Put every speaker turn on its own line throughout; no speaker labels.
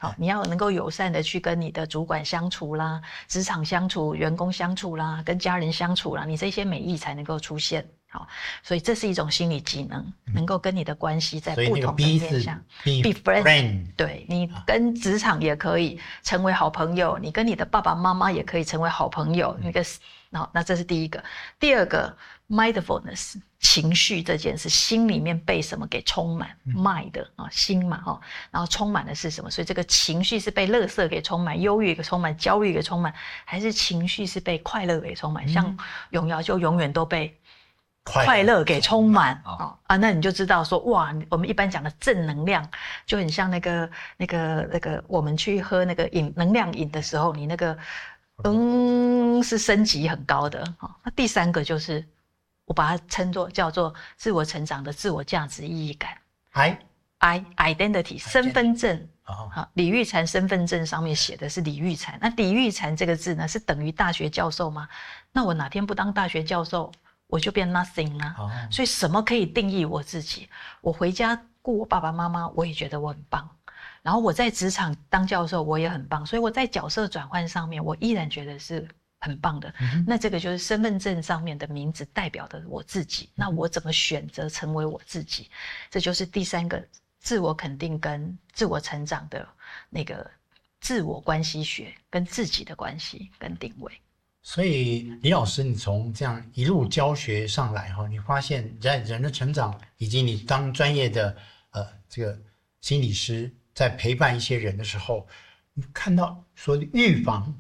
好，你要能够友善的去跟你的主管相处啦，职场相处、员工相处啦，跟家人相处啦，你这些美意才能够出现。好，所以这是一种心理技能，能够跟你的关系在不同的面向。
be friend，
对，你跟职场也可以成为好朋友，你跟你的爸爸妈妈也可以成为好朋友。那这是第一个。第二个 mindfulness， 情绪这件事，心里面被什么给充满？mind 心嘛然后充满的是什么？所以这个情绪是被垃圾给充满，忧郁给充满，焦虑给充满，还是情绪是被快乐给充满？像永尧就永远都被快乐给充满那你就知道说哇，我们一般讲的正能量就很像那个我们去喝那个能量饮的时候，你那个是升级很高的。那第三个就是我把它称作叫做自我成长的自我价值意义感。identity 身份证。李玉婵身份证上面写的是李玉婵，那李玉婵这个字呢是等于大学教授吗？那我哪天不当大学教授我就变 nothing 了。所以什么可以定义我自己？我回家顾我爸爸妈妈，我也觉得我很棒。然后我在职场当教授，我也很棒。所以我在角色转换上面，我依然觉得是很棒的。那这个就是身份证上面的名字代表的我自己。那我怎么选择成为我自己？这就是第三个自我肯定跟自我成长的那个自我关系学跟自己的关系跟定位。
所以李老师，你从这样一路教学上来你发现在人的成长，以及你当专业的这个心理师，在陪伴一些人的时候，你看到说预防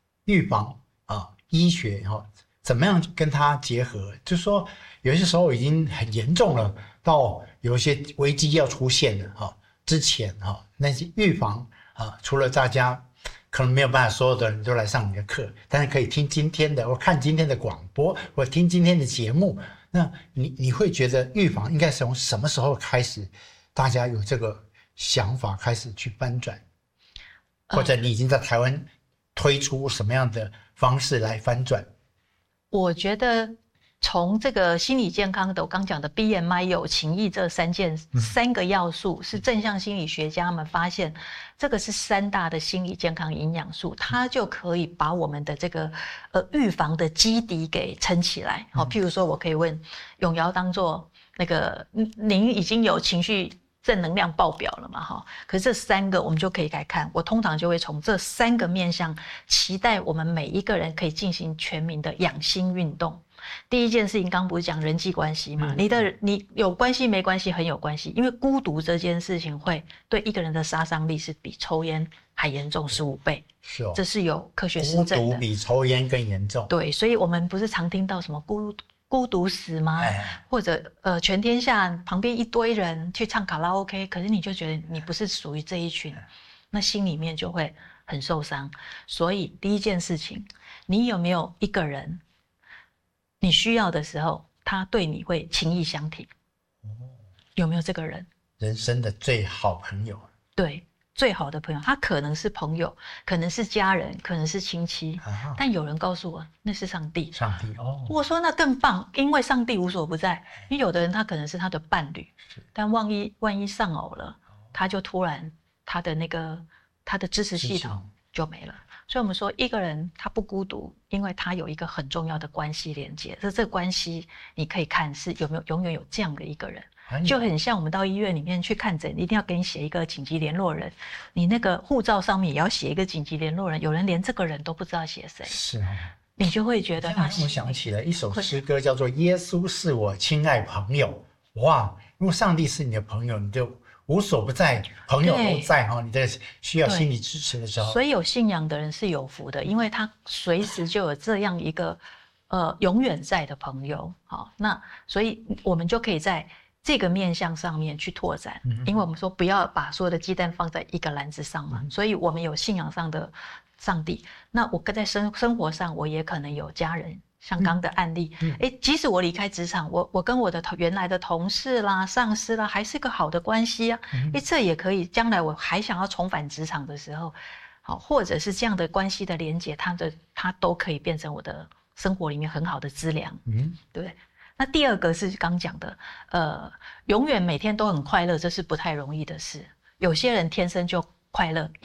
医学怎么样跟它结合？就是说有些时候已经很严重了，到有一些危机要出现了之前那些预防除了大家可能没有办法所有的人都来上你的课，但是可以听今天的，或看今天的广播，或听今天的节目。那你会觉得预防应该从什么时候开始，大家有这个想法开始去翻转？或者你已经在台湾推出什么样的方式来翻转？
我觉得从这个心理健康的我刚讲的 BMI 友情意这三个要素，是正向心理学家们发现这个是3大的心理健康营养素，它就可以把我们的这个预防的基底给撑起来。譬如说我可以问永尧，当作那个您已经有情绪正能量爆表了嘛可是这3个我们就可以来看，我通常就会从这3个面向期待我们每一个人可以进行全民的养心运动。第一件事情刚不是讲人际关系嘛，你有关系没关系很有关系，因为孤独这件事情会对一个人的杀伤力是比抽烟还严重15倍。
是
这是有科学实证的。
孤独比抽烟更严重。
对，所以我们不是常听到什么孤独死吗？或者全天下旁边一堆人去唱卡拉 OK， 可是你就觉得你不是属于这一群，那心里面就会很受伤。所以第一件事情，你有没有一个人你需要的时候他对你会情意相挺？有没有这个人？
人生的最好朋友。
对，最好的朋友，他可能是朋友，可能是家人，可能是亲戚，但有人告诉我那是上帝。我说那更棒，因为上帝无所不在。因为有的人他可能是他的伴侣，但万一丧偶了，他就突然他的支持系统就没了。所以我们说一个人他不孤独，因为他有一个很重要的关系连接。这个关系你可以看是有没有永远有这样的一个人，就很像我们到医院里面去看诊，一定要给你写一个紧急联络人，你那个护照上面也要写一个紧急联络人。有人连这个人都不知道写谁，
是
你就会觉得他。
我想起了一首诗歌，叫做《耶稣是我亲爱朋友》。哇，如果上帝是你的朋友，你就无所不在，朋友都在你在需要心理支持的时候。
所以有信仰的人是有福的，因为他随时就有这样一个永远在的朋友。那所以我们就可以在这个面向上面去拓展，因为我们说不要把所有的鸡蛋放在一个篮子上嘛。所以我们有信仰上的上帝，那我在生活上我也可能有家人。像刚的案例，即使我离开职场，我跟我的原来的同事啦、上司啦，还是个好的关系啊。这也可以，将来我还想要重返职场的时候，或者是这样的关系的连结，它都可以变成我的生活里面很好的资粮。对不对？那第二个是刚讲的，永远每天都很快乐，这是不太容易的事。有些人天生就快乐，